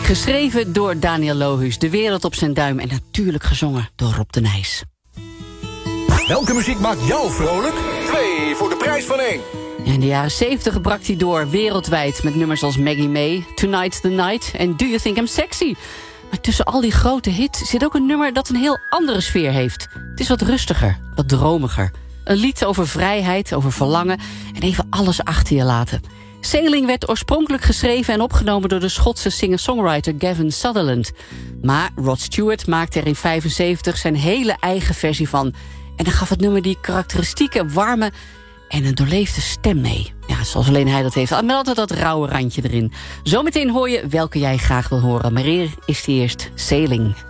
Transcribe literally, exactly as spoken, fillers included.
Geschreven door Daniel Lohuus, De Wereld op zijn duim... en natuurlijk gezongen door Rob de Nijs. Welke muziek maakt jou vrolijk? Twee voor de prijs van één. In de jaren zeventig brak hij door wereldwijd... met nummers als Maggie May, Tonight's the Night... en Do You Think I'm Sexy? Maar tussen al die grote hits zit ook een nummer... dat een heel andere sfeer heeft. Het is wat rustiger, wat dromiger. Een lied over vrijheid, over verlangen... en even alles achter je laten. Sailing werd oorspronkelijk geschreven en opgenomen... door de Schotse singer-songwriter Gavin Sutherland. Maar Rod Stewart maakte er in vijfenzeventig zijn hele eigen versie van... en dan gaf het nummer die karakteristieke, warme... en een doorleefde stem mee. Ja, zoals alleen hij dat heeft. Met altijd dat rauwe randje erin. Zometeen hoor je welke jij graag wil horen. Maar hier is die eerst Sailing.